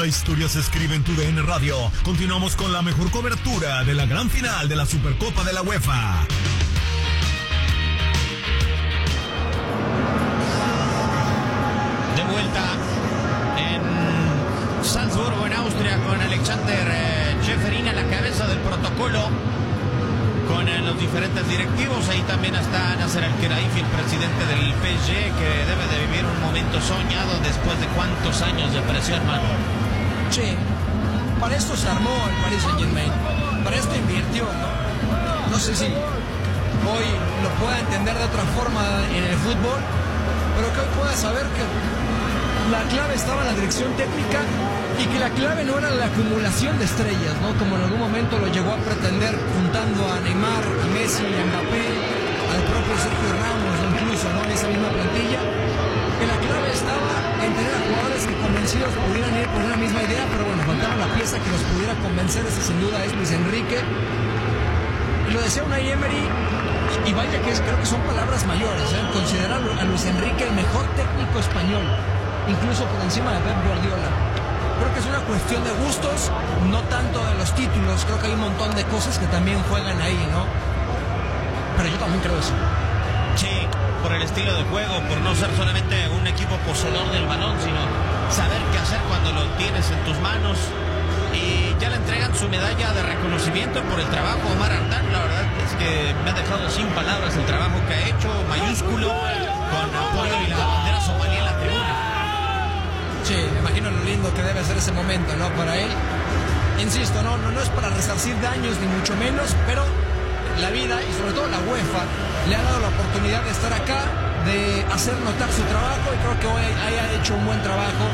La historia se escribe en tu DN Radio. Continuamos con la mejor cobertura de la gran final de la Supercopa de la UEFA. De vuelta en Salzburgo, en Austria, con Alexander Čeferin a la cabeza del protocolo, con los diferentes directivos. Ahí también está Nasser Al-Khelaifi, el presidente del PSG, que debe de vivir un momento soñado después de cuántos años de presión, mano. Sí, para esto se armó el Paris Saint-Germain, para esto invirtió, ¿no? No sé si hoy lo pueda entender de otra forma en el fútbol, pero que hoy pueda saber que la clave estaba en la dirección técnica y que la clave no era la acumulación de estrellas, ¿no? Como en algún momento lo llegó a pretender juntando a Neymar, a Messi, a Mbappé, al propio Sergio Ramos, incluso, ¿no? En esa misma plantilla, que la clave estaba en tener a jugadores que convencidos pudieran ir por una misma idea, pero bueno, faltaba la pieza que los pudiera convencer. Ese sin duda es Luis Enrique. Y lo decía Unai Emery, y vaya que creo que son palabras mayores, ¿eh? Considerar a Luis Enrique el mejor técnico español, incluso por encima de Pep Guardiola. Creo que es una cuestión de gustos, no tanto de los títulos. Creo que hay un montón de cosas que también juegan ahí, ¿no? Pero yo también creo eso. Sí, por el estilo de juego, por no ser solamente un equipo poseedor del balón, sino saber qué hacer cuando lo tienes en tus manos. Y ya le entregan su medalla de reconocimiento por el trabajo a Omar Ardán. La verdad es que me ha dejado sin palabras el trabajo que ha hecho, mayúsculo, con apoyo y la bandera somalí en la tribuna. Sí, me imagino lo lindo que debe ser ese momento, ¿no? Para él. Insisto, no es para resarcir daños, ni mucho menos, pero la vida y sobre todo la UEFA le ha dado la oportunidad de estar acá, de hacer notar su trabajo, y creo que hoy haya hecho un buen trabajo.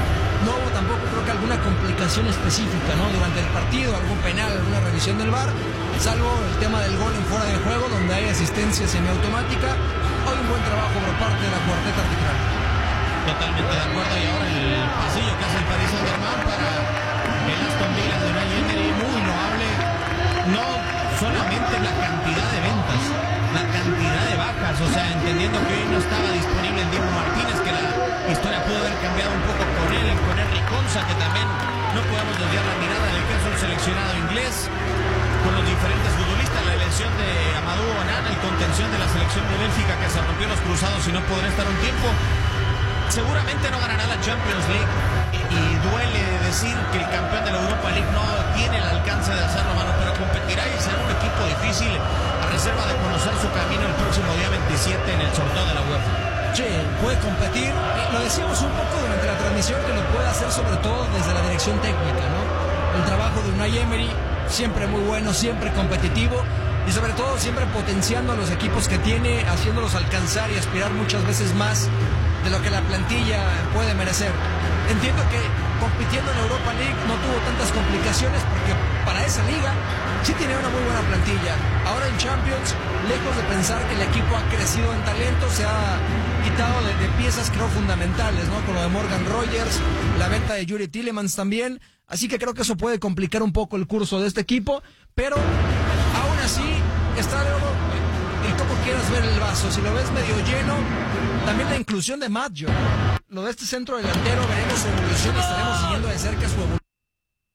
No hubo tampoco, creo que alguna complicación específica, ¿no? Durante el partido, algún penal, alguna revisión del VAR, salvo el tema del gol en fuera de juego, donde hay asistencia semiautomática. Hoy un buen trabajo por parte de la cuarteta arbitral. Totalmente de acuerdo. Y ahora el pasillo que hace el Paris Saint-Germain para el Aston Villa de Unai Emery, muy loable. No solamente la cantidad de ventas, la cantidad de bajas, o sea, entendiendo que hoy no estaba disponible el Diego Martínez, que la historia pudo haber cambiado un poco con él, con Henry Konsa, que también no podemos desviar la mirada en el caso del seleccionado inglés, con los diferentes futbolistas, la elección de Amadou Onana, el contención de la selección de Bélgica, que se rompió los cruzados y no podrá estar un tiempo. Seguramente no ganará la Champions League y duele decir que el campeón de la Europa League no tiene el alcance de hacerlo, mano, pero competirá y será un equipo difícil a reserva de conocer su camino el próximo día 27 en el sorteo de la UEFA. Sí, puede competir, lo decíamos un poco durante la transmisión, que lo puede hacer sobre todo desde la dirección técnica, ¿no? El trabajo de Unai Emery, siempre muy bueno, siempre competitivo, y sobre todo siempre potenciando a los equipos que tiene, haciéndolos alcanzar y aspirar muchas veces más de lo que la plantilla puede merecer. Entiendo que compitiendo en Europa League no tuvo tantas complicaciones, porque para esa liga sí tiene una muy buena plantilla. Ahora en Champions, lejos de pensar que el equipo ha crecido en talento, se ha quitado de piezas, creo, fundamentales, ¿no? Con lo de Morgan Rogers, la venta de Yuri Tillemans también. Así que creo que eso puede complicar un poco el curso de este equipo, pero aún así está luego el cómo quieras ver el vaso. Si lo ves medio lleno, también la inclusión de Maggio, lo de este centro delantero, veremos su evolución y estaremos siguiendo de cerca su evolución.